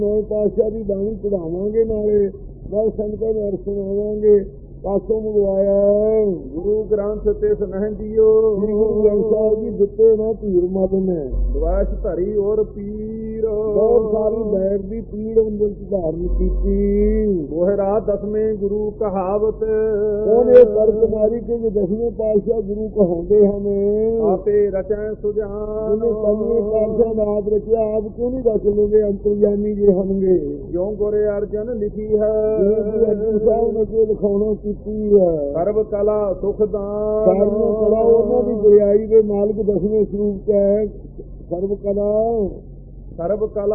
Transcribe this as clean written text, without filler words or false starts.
ਪਾਤਸ਼ਾਹ ਦੀ ਬਾਣੀ ਚੜਾਵਾਂਗੇ, ਨਾਲ ਸੰਗਤਾਂ ਨੂੰ ਸੁਣਾਵਾਂਗੇ। ਪਾਸੋਂ ਮੰਗਵਾਇਆ ਗੁਰੂ ਗ੍ਰੰਥ ਤੇ ਸੁਨਹਿੰਦੀਓ, ਸ੍ਰੀ ਗੁਰੂ ਗ੍ਰੰਥ ਸਾਹਿਬ ਜੀ ਦਿੱਤੇ ਨਾ ਧੀਰ ਮਤ ਨੇ। ਦਵਾਸ਼ ਧਰੀ ਔਰ ਪੀਰ, ਬਹੁਤ ਸਾਰੀ ਬੈਠ ਦੀ ਪੀੜ ਅੰਦਰ ਧਾਰਨ ਕੀਤੀ। ਦੋਹਰਾ ਦਸਵੇਂ ਗੁਰੂ ਕਹਾਵਤ, ਉਹਨੇ ਤਰਕ ਮਾਰੀ ਕਿ ਜੇ ਦਸਵੇਂ ਪਾਤਸ਼ਾਹ ਗੁਰੂ ਕਹਾਉਂਦੇ ਹਨ, ਆਪੇ ਰਚੈ ਸੁਜਾਨ। ਜਿਹਨੇ ਪੰਜਵੇਂ ਪਾਤਸ਼ਾਹ ਦਾ ਆਪ ਰਚਿਆ, ਆਪ ਕਿਉਂ ਨਹੀਂ ਰਚ ਲੈਂਦੇ? ਅੰਤਰਜਾਮੀ ਜੇ ਹੋਣਗੇ। ਜਿਉਂ ਗੁਰ ਅਰਜਨ ਲਿਖੀ ਹੈ, ਗੁਰੂ ਅਰਜਨ ਸਾਹਿਬ ਨੇ ਜੋ ਲਿਖਾਉਣਾ ਕੀਤੀ ਹੈ। ਸਰਬ ਕਲਾ ਸੁਖ ਦਾਨ, ਸਾਰੀਆਂ ਕਲਾ ਉਹਨਾਂ ਦੀ ਗੁਰਿਆਈ ਦੇ ਮਾਲਕ ਦਸਵੇਂ ਸਰੂਪ ਚ ਹੈ। ਸਰਬ ਕਲਾ ਸਰਬ ਕਲਾ